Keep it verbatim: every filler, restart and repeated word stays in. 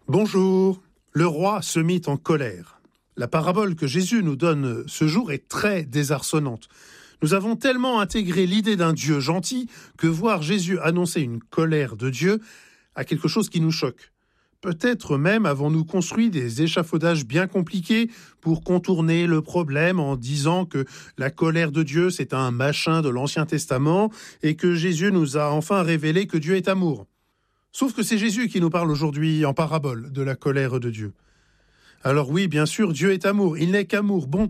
Bonjour. Le roi se mit en colère. La parabole que Jésus nous donne ce jour est très désarçonnante. Nous avons tellement intégré l'idée d'un Dieu gentil que voir Jésus annoncer une colère de Dieu a quelque chose qui nous choque. Peut-être même avons-nous construit des échafaudages bien compliqués pour contourner le problème en disant que la colère de Dieu c'est un machin de l'Ancien Testament et que Jésus nous a enfin révélé que Dieu est amour. Sauf que c'est Jésus qui nous parle aujourd'hui en parabole de la colère de Dieu. Alors oui, bien sûr, Dieu est amour, il n'est qu'amour, bon